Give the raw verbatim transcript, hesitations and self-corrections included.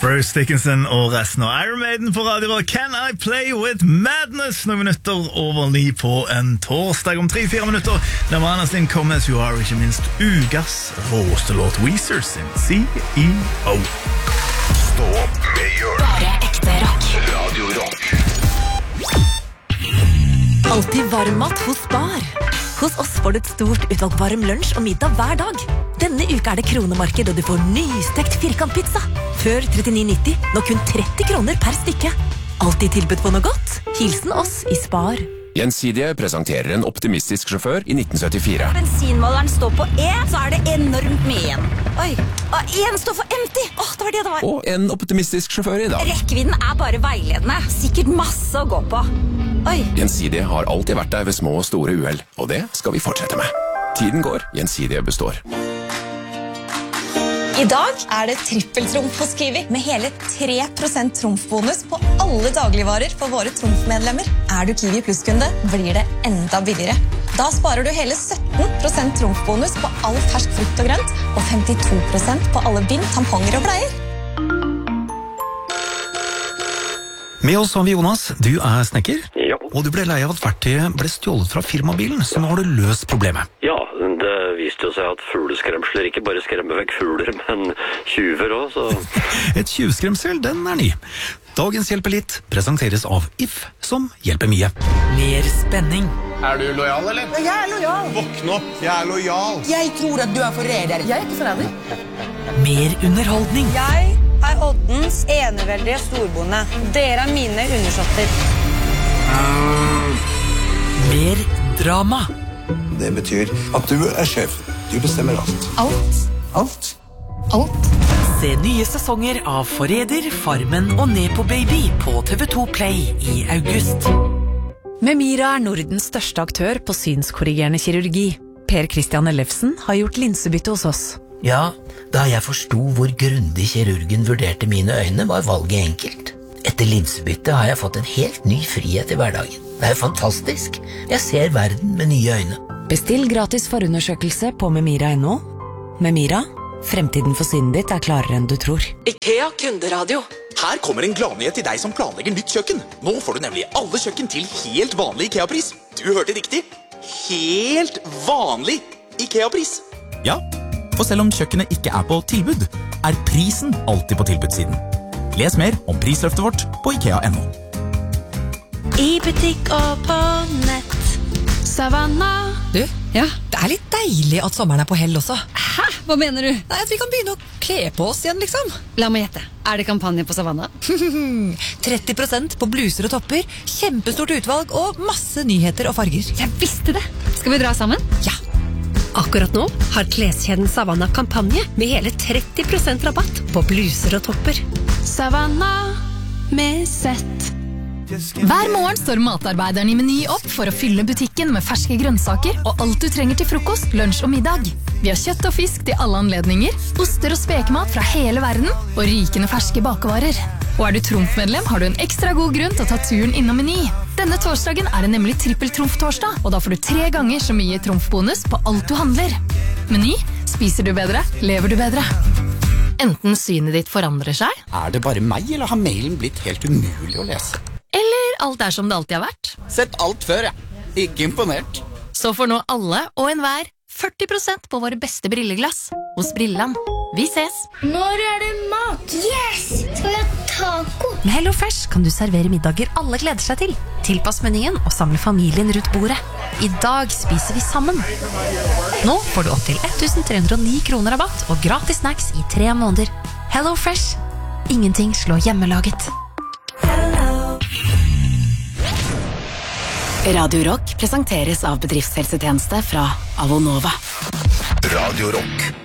Bruce Dickinson og resten av Iron Maiden på Radio Rock. Can I Play With Madness? Noen minutter over ni på en torsdag. Om tre-fire minutter der Manas din kommer, as you are, ikke minst ugas råeste låt Weezer sin C E O. Stå opp med Jørn. Bare ekte rock. Radio Rock. Alltid varmmat hos Spar. Hos oss får du et stort utvalg varm lunsj og middag hver dag. Denne uka er det kronemarked, og du får nystekt firkantpizza. Før trettini nitti, nå kun tretti kroner per stykke. Alltid tilbud på noe godt. Hilsen oss i Spar. Gjensidige presenterer en optimistisk sjåfør i nitten syttifire. Bensinmåleren står på E, så er det enormt mye igjen. Oi, og en står for empty. Åh, det var det det var. Og en optimistisk sjåfør i dag. Rekkevidden er bare veiledende. Sikkert masse å gå på. Oi. Gjensidige har alltid vært der ved små og store uhell, og det skal vi fortsette med. Tiden går, Gjensidige består. I dag er det trippeltrumf hos Kiwi med hele tre prosent trumfbonus på alle dagligvarer for våre trumfmedlemmer. Er du Kiwi Plus-kunde, blir det enda billigere. Da sparer du hele sytten prosent trumfbonus på all fersk frukt og grønt, og femtito prosent på alle bind, tamponger og bleier. Med oss har vi Jonas. Du er snekker, Ja. og du ble lei av at verktøyet ble stjålet fra firmabilen, så nå har du løst problemet. Ja, det viste jo seg at fugleskremsler ikke bare skremmer vekk fugler, men tjuver også, så... Et tjuvskremsel, den er ny. Dagens Hjelper litt presenteres av If, som hjelper mye. Mer spenning. Er du lojal, eller? Jeg er lojal. Våkn opp, jeg er lojal. Jeg tror at du er forræder. Jeg er ikke forræder. Mer underholdning. Jeg er Oddens eneveldige storbonde. Dere er mine undersåtter. Mer drama. Det betyr at du er sjef. Du bestemmer alt. Alt. Alt. Alt. Se nye sesonger av Forræder, Farmen og Nepo Baby på T V to Play i august. Memira er Nordens største aktør på synskorrigerende kirurgi. Per Christian Ellefsen har gjort linsebytte hos oss. Ja, da jeg forsto hvor grundig kirurgen vurderte mine øyne, var valget enkelt. Etter linsebytte har jeg fått en helt ny frihet i hverdagen. Det er jo fantastisk. Jeg ser verden med nye øyne. Bestill gratis forundersøkelse på memira punktum no. Memira, fremtiden for synet ditt er klarere enn du tror. IKEA kunderadio. Her kommer en gladnyhet til deg som planlegger nytt kjøkken. Nå får du nemlig alle kjøkken til helt vanlig IKEA-pris. Du hørte riktig. Helt vanlig IKEA-pris. Ja, for selv om kjøkkenet ikke er på tilbud, er prisen alltid på tilbudssiden. Les mer om prisløftet vårt på IKEA punktum no. I butikk og på nett. Savanna. Du, ja, det er litt deilig at sommeren er på hell også. Hæ? Hva mener du? Nei, at vi kan begynne å kle på oss igjen, liksom. La meg gjette. Er det kampanje på Savanna? tretti prosent på bluser og topper, kjempestort utvalg og masse nyheter og farger. Jeg visste det. Skal vi dra sammen? Ja. Akkurat nå har kleskjeden Savanna kampanje med hele tretti prosent rabatt på bluser og topper. Savanna med sett. Hver morgen står matarbeideren i Meny opp for å fylle butikken med ferske grønnsaker og alt du trenger til frokost, lunsj og middag. Vi har kjøtt og fisk til alle anledninger, oster og spekemat fra hele verden og rykende ferske bakevarer. Og er du Trumf-medlem, har du en ekstra god grunn til å ta turen innom Meny. Denne torsdagen er det nemlig trippel-Trumf-torsdag, og da får du tre ganger så mye Trumf-bonus på alt du handler. Meny, spiser du bedre, lever du bedre. Enten synet ditt forandrer seg, Er det bare meg, eller har mailen blitt helt umulig å lese? eller alt er som det alltid har vært. Sett alt før, jeg. Ikke imponert. Så får nå alle og enhver førti prosent på våre beste brilleglass hos Brilland. Vi ses! Når er det mat? Yes! Skal vi ha taco? Med Hello Fresh kan du servere middager alle gleder seg til. Tilpass menyen og samle familien rundt bordet. I dag spiser vi sammen. Nå får du opp til elleve hundre og ni kroner rabatt og gratis snacks i tre måneder. Hello Fresh. Ingenting slår hjemmelaget. Radio Rock presenteres av bedriftshelsetjeneste fra Avonova. Radio Rock.